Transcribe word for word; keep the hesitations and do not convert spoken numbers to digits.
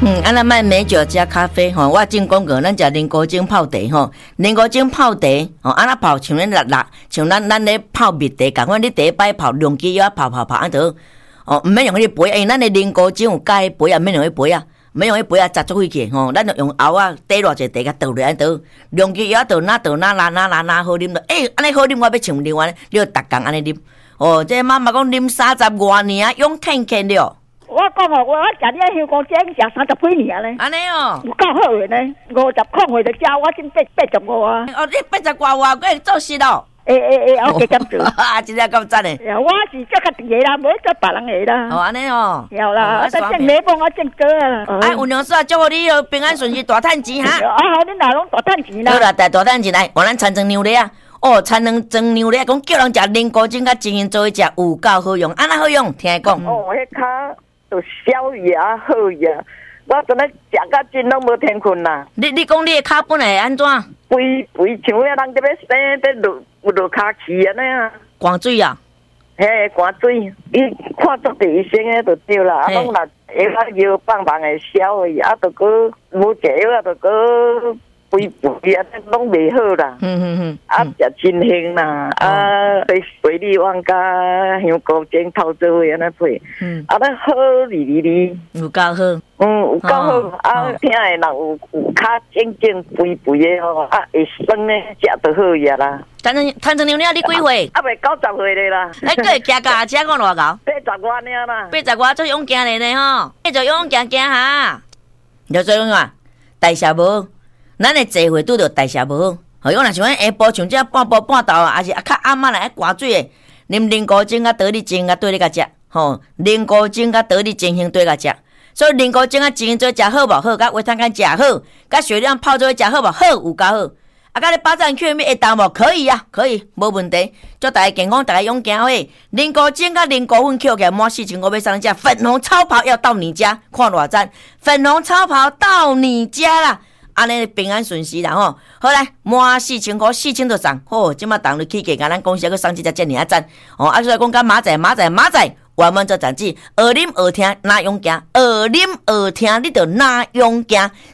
嗯，安那卖美酒加咖啡吼，我正讲过，咱食菱膏精泡茶吼，菱膏精泡茶吼，安那泡像咱辣辣，像咱咱咧泡蜜茶，共款你第一摆泡两支药泡泡泡安得，哦，毋免用迄杯，因为咱的菱膏精有加迄杯啊，免用迄杯啊，免用迄杯啊，砸足费去吼，咱就用熬啊，滴偌济茶甲倒落安得，两支药倒哪倒哪拉哪拉哪好啉的，诶，安尼好啉，我要像另外，你要逐工安尼啉，哦，这妈妈讲啉三十外年啊，用欠欠了。 我讲哦，我食你香港煎食三十几年咧， 安尼哦， 有够好诶呢，五十块货就食我真八八十五啊！ 哦，你八十外外，佫会做事咯？ 诶诶诶，我加减做。 啊，真正够赞诶！ 我是做家己诶啦，无做别人诶啦。 哦，安尼哦， 有啦，但正没帮我正哥啊。 哎，有娘说祝福你平安顺遂，大趁钱哈！ 啊好，恁哪拢大趁钱啦？ 好啦，大大趁钱来，换咱餐装牛肉啊！哦，餐装装牛肉，讲叫人食菱膏精甲精英做伙食，有够好用，安那好用？听讲。 哦，迄骹。就消牙好牙，我真诶食甲真拢无天困啦。 你你讲你诶骹本来安怎？ 肥肥像遐人伫要生伫落落骹气安尼啊。 寒水啊？ 嘿，寒水，你看足地医生诶就对啦。啊，拢若下啊药棒棒诶消诶，啊，着搁无食药啊，着搁肥肥啊，拢袂好啦。 嗯嗯嗯。 啊，食真香啦，啊，水水里旺甲香菇精泡做伙安尼配，嗯，啊，咱好哩哩哩， 有够好， 嗯，有够好，啊，听诶人有有较正正肥肥诶吼，啊，会酸诶，食着好呀啦。 摊成摊成牛肉你几岁？ 啊，袂九十岁咧啦。 哎，佫会骑脚车讲偌高？ 八十外尔啦。 八十外做勇行咧呢吼，你就勇行行哈。就做勇啊，代谢无，咱诶坐会拄着代谢无好。好，我若像下晡像这半晡半昼啊，也是啊较暗仔来寒水诶，啉菱膏精啊、倒你精啊，对你甲食，吼，菱膏精啊、倒你精香对甲食。所以菱膏精啊、精做食好无好，甲维他干食好，甲血量泡做食好无好，有够好。啊，甲你巴掌去面会当无？可以啊，可以，无问题。祝大家健康，大家勇行喂。菱膏精甲菱膏粉扣起来满四千五百三十只，粉红超跑要到你家，看偌赞！粉红超跑到你家啦！安尼平安顺遂啦吼，好来满四千块，四千就送，好，即马当日起价，甲咱公司个送一只遮尔啊赞，哦，啊，所以讲甲马仔马仔马仔，原本做杂志，学啉学听哪勇行，学啉学听你着哪勇行，